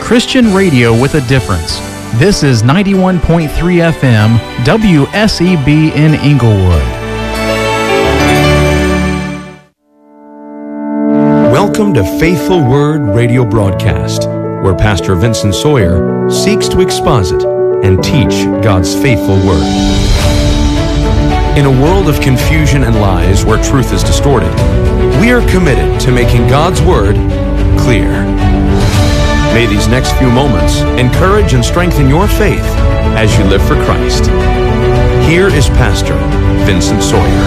Christian radio with a difference. This is 91.3 FM WSEB in Inglewood. Welcome to Faithful Word Radio Broadcast, where Pastor Vincent Sawyer seeks to exposit and teach God's faithful Word. In a world of confusion and lies where truth is distorted, we are committed to making God's Word clear. May these next few moments encourage and strengthen your faith as you live for Christ. Here is Pastor Vincent Sawyer.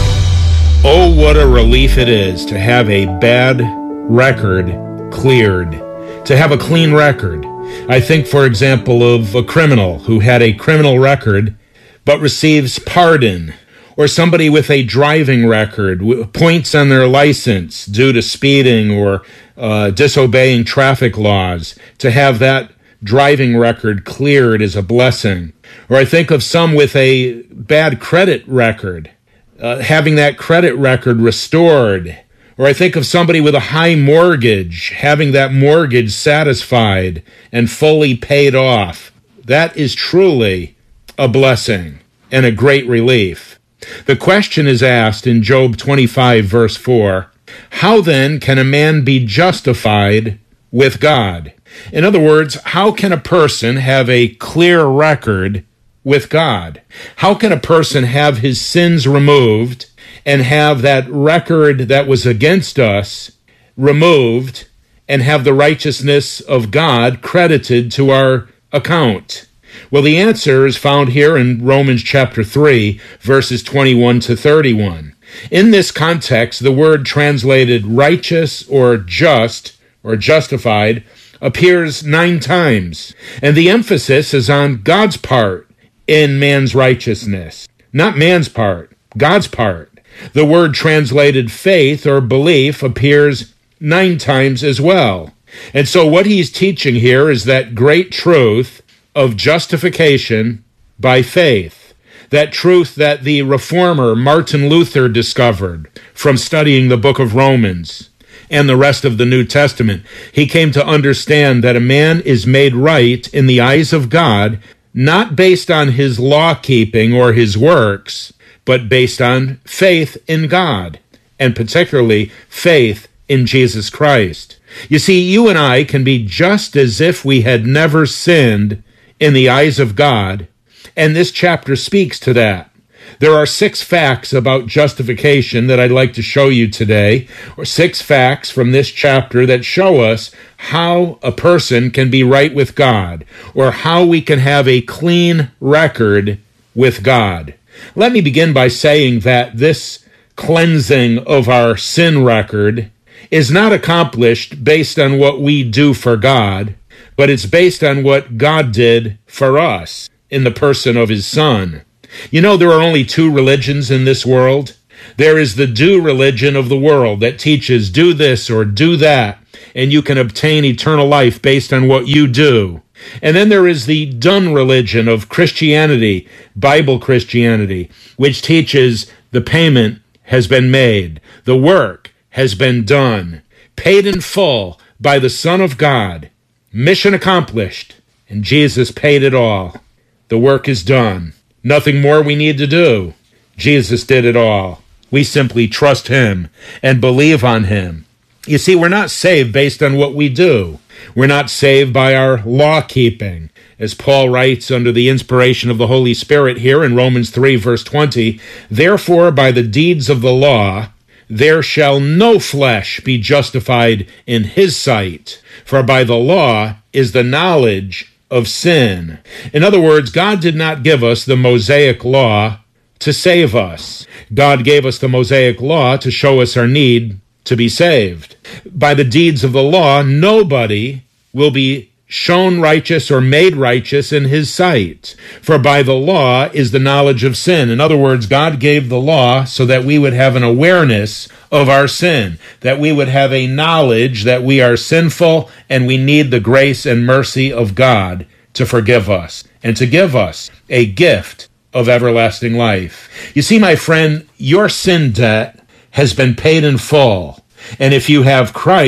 Oh, what a relief it is to have a bad record cleared, to have a clean record. I think, for example, of a criminal who had a criminal record but receives pardon, or somebody with a driving record, points on their license due to speeding or disobeying traffic laws. To have that driving record cleared is a blessing. Or I think of some with a bad credit record, having that credit record restored. Or I think of somebody with a high mortgage, having that mortgage satisfied and fully paid off. That is truly a blessing and a great relief. The question is asked in Job 25, verse 4, how then can a man be justified with God? In other words, how can a person have a clear record with God? How can a person have his sins removed and have that record that was against us removed and have the righteousness of God credited to our account? Well, the answer is found here in Romans chapter 3, verses 21 to 31. In this context, the word translated righteous or just or justified appears 9 times, and the emphasis is on God's part in man's righteousness. Not man's part, God's part. The word translated faith or belief appears 9 times as well. And so what he's teaching here is that great truth of justification by faith, that truth that the reformer Martin Luther discovered from studying the book of Romans and the rest of the New Testament. He came to understand that a man is made right in the eyes of God, not based on his law-keeping or his works, but based on faith in God, and particularly faith in Jesus Christ. You see, you and I can be just as if we had never sinned in the eyes of God, and this chapter speaks to that. There are 6 facts about justification that I'd like to show you today, or 6 facts from this chapter that show us how a person can be right with God, or how we can have a clean record with God. Let me begin by saying that this cleansing of our sin record is not accomplished based on what we do for God, but it's based on what God did for us in the person of his Son. You know, there are only 2 religions in this world. There is the do religion of the world that teaches do this or do that, and you can obtain eternal life based on what you do. And then there is the done religion of Christianity, Bible Christianity, which teaches the payment has been made, the work has been done, paid in full by the Son of God. Mission accomplished, and Jesus paid it all. The work is done. Nothing more we need to do. Jesus did it all. We simply trust him and believe on him. You see, we're not saved based on what we do. We're not saved by our law-keeping. As Paul writes under the inspiration of the Holy Spirit here in Romans 3, verse 20, therefore by the deeds of the law there shall no flesh be justified in his sight, for by the law is the knowledge of sin. In other words, God did not give us the Mosaic law to save us. God gave us the Mosaic law to show us our need to be saved. By the deeds of the law, nobody will be shown righteous or made righteous in his sight. For by the law is the knowledge of sin. In other words, God gave the law so that we would have an awareness of our sin, that we would have a knowledge that we are sinful and we need the grace and mercy of God to forgive us and to give us a gift of everlasting life. You see, my friend, your sin debt has been paid in full. And if you have Christ,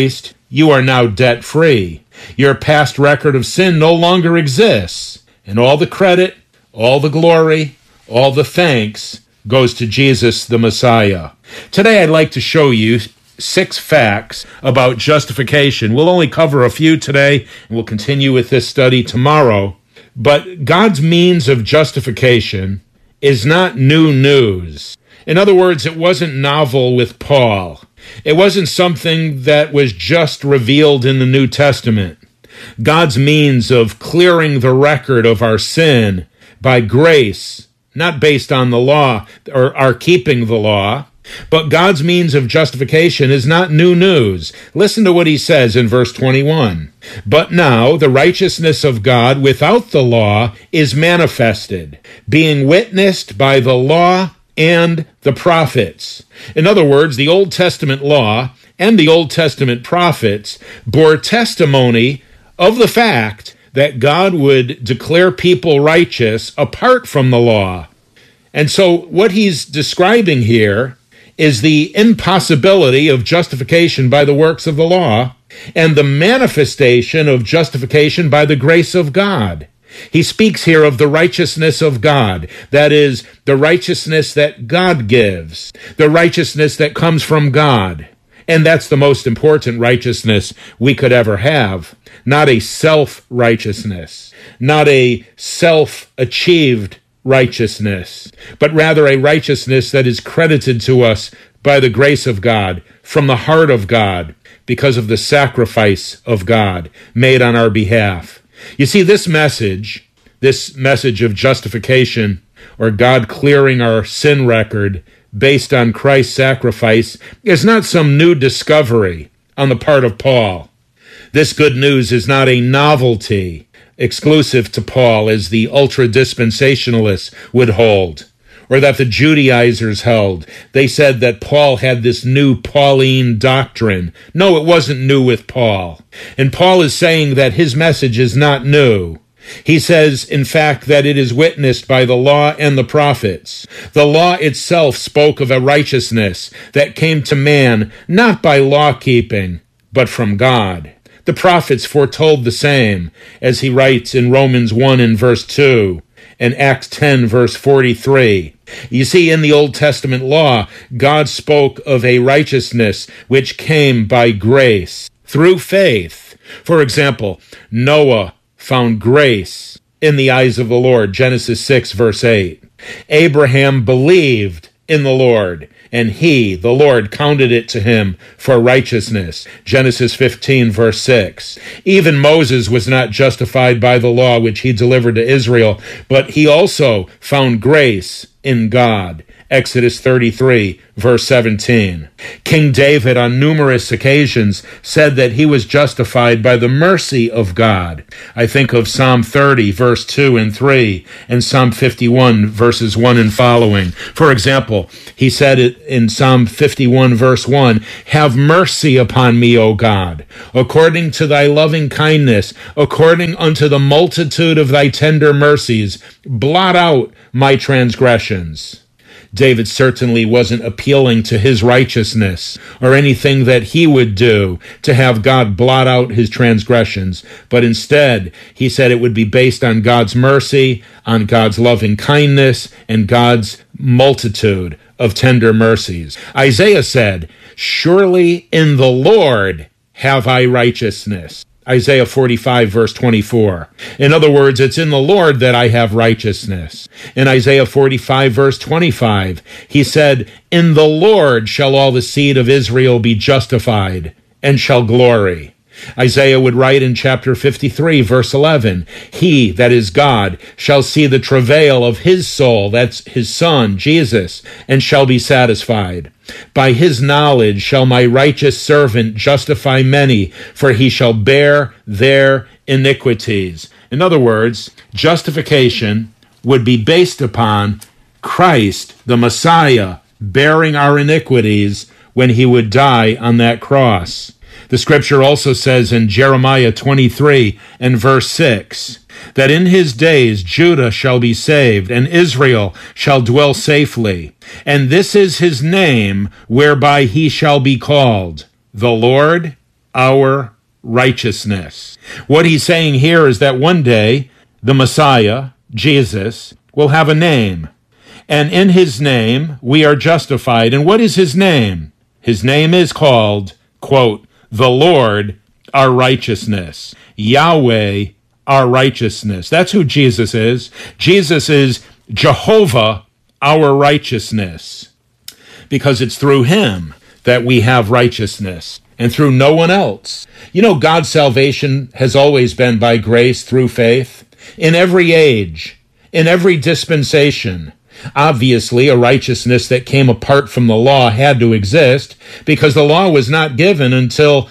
You are now debt-free. Your past record of sin no longer exists. And all the credit, all the glory, all the thanks goes to Jesus the Messiah. Today I'd like to show you 6 facts about justification. We'll only cover a few today, and we'll continue with this study tomorrow. But God's means of justification is not new news. In other words, it wasn't novel with Paul. It wasn't something that was just revealed in the New Testament. God's means of clearing the record of our sin by grace, not based on the law or our keeping the law, but God's means of justification is not new news. Listen to what he says in verse 21. But now the righteousness of God without the law is manifested, being witnessed by the law and the prophets. In other words, the Old Testament law and the Old Testament prophets bore testimony of the fact that God would declare people righteous apart from the law. And so what he's describing here is the impossibility of justification by the works of the law and the manifestation of justification by the grace of God. He speaks here of the righteousness of God, that is, the righteousness that God gives, the righteousness that comes from God. And that's the most important righteousness we could ever have. Not a self-righteousness, not a self-achieved righteousness, but rather a righteousness that is credited to us by the grace of God, from the heart of God, because of the sacrifice of God made on our behalf. You see, this message of justification, or God clearing our sin record based on Christ's sacrifice, is not some new discovery on the part of Paul. This good news is not a novelty exclusive to Paul, as the ultra-dispensationalists would hold, or that the Judaizers held. They said that Paul had this new Pauline doctrine. No, it wasn't new with Paul. And Paul is saying that his message is not new. He says, in fact, that it is witnessed by the law and the prophets. The law itself spoke of a righteousness that came to man not by law-keeping, but from God. The prophets foretold the same, as he writes in Romans 1 and verse 2, and Acts 10 verse 43. You see, in the Old Testament law, God spoke of a righteousness which came by grace, through faith. For example, Noah found grace in the eyes of the Lord, Genesis 6 verse 8. Abraham believed in the Lord, and he, the Lord, counted it to him for righteousness. Genesis 15, verse 6. Even Moses was not justified by the law which he delivered to Israel, but he also found grace in God. Exodus 33, verse 17. King David on numerous occasions said that he was justified by the mercy of God. I think of Psalm 30, verse 2 and 3, and Psalm 51, verses 1 and following. For example, he said it in Psalm 51, verse 1, "Have mercy upon me, O God, according to thy loving kindness, according unto the multitude of thy tender mercies, blot out my transgressions." David certainly wasn't appealing to his righteousness or anything that he would do to have God blot out his transgressions, but instead he said it would be based on God's mercy, on God's loving kindness, and God's multitude of tender mercies. Isaiah said, "Surely in the Lord have I righteousness." Isaiah 45, verse 24. In other words, it's in the Lord that I have righteousness. In Isaiah 45, verse 25, he said, "In the Lord shall all the seed of Israel be justified, and shall glory." Isaiah would write in chapter 53, verse 11, "He, that is God, shall see the travail of his soul," that's his son, Jesus, "and shall be satisfied. By his knowledge shall my righteous servant justify many, for he shall bear their iniquities." In other words, justification would be based upon Christ, the Messiah, bearing our iniquities when he would die on that cross. The scripture also says in Jeremiah 23 and verse 6, that in his days Judah shall be saved, and Israel shall dwell safely. And this is his name whereby he shall be called, the Lord our righteousness. What he's saying here is that one day the Messiah, Jesus, will have a name. And in his name we are justified. And what is his name? His name is called, quote, the Lord, our righteousness. Yahweh, our righteousness. That's who Jesus is. Jesus is Jehovah, our righteousness. Because it's through him that we have righteousness, and through no one else. You know, God's salvation has always been by grace through faith. In every age, in every dispensation. Obviously, a righteousness that came apart from the law had to exist, because the law was not given until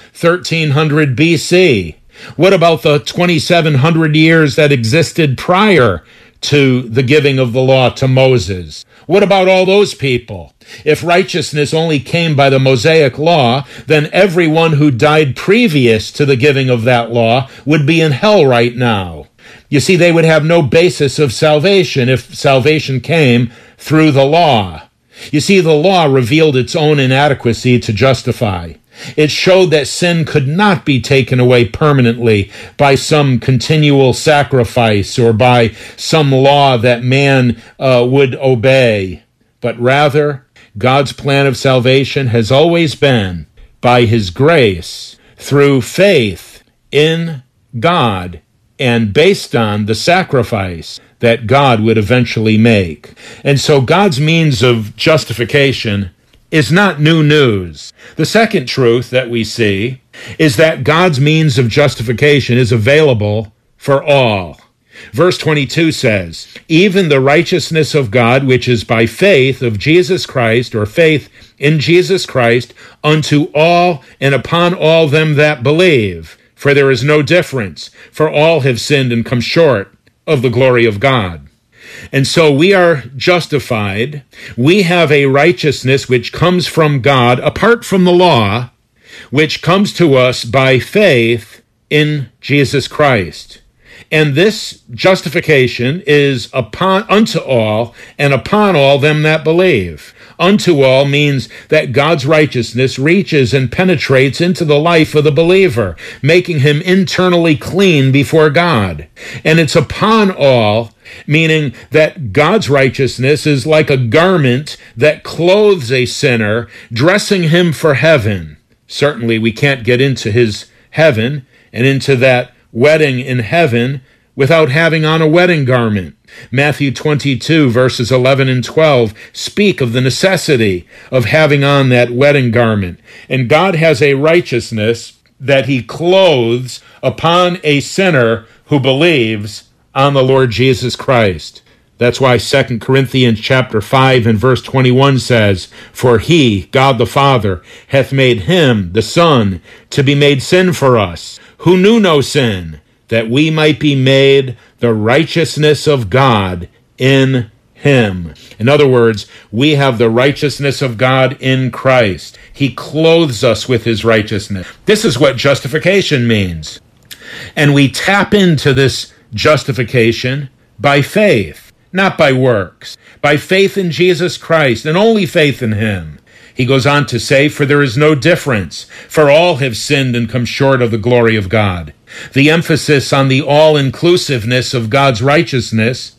1300 BC. What about the 2,700 years that existed prior to the giving of the law to Moses? What about all those people? If righteousness only came by the Mosaic law, then everyone who died previous to the giving of that law would be in hell right now. You see, they would have no basis of salvation if salvation came through the law. You see, the law revealed its own inadequacy to justify. It showed that sin could not be taken away permanently by some continual sacrifice or by some law that man would obey. But rather, God's plan of salvation has always been by his grace through faith in God and based on the sacrifice that God would eventually make. And so God's means of justification is not new news. The second truth that we see is that God's means of justification is available for all. Verse 22 says, even the righteousness of God, which is by faith of Jesus Christ, or faith in Jesus Christ, unto all and upon all them that believe. For there is no difference, for all have sinned and come short of the glory of God. And so we are justified. We have a righteousness which comes from God, apart from the law, which comes to us by faith in Jesus Christ. And this justification is unto all and upon all them that believe. Unto all means that God's righteousness reaches and penetrates into the life of the believer, making him internally clean before God. And it's upon all, meaning that God's righteousness is like a garment that clothes a sinner, dressing him for heaven. Certainly we can't get into his heaven and into that wedding in heaven without having on a wedding garment. Matthew 22, verses 11 and 12 speak of the necessity of having on that wedding garment. And God has a righteousness that he clothes upon a sinner who believes on the Lord Jesus Christ. That's why 2 Corinthians chapter 5 and verse 21 says, for he, God the Father, hath made him, the Son, to be made sin for us, who knew no sin, that we might be made the righteousness of God in him. In other words, we have the righteousness of God in Christ. He clothes us with his righteousness. This is what justification means. And we tap into this justification by faith, not by works, by faith in Jesus Christ and only faith in him. He goes on to say, for there is no difference, for all have sinned and come short of the glory of God. The emphasis on the all-inclusiveness of God's righteousness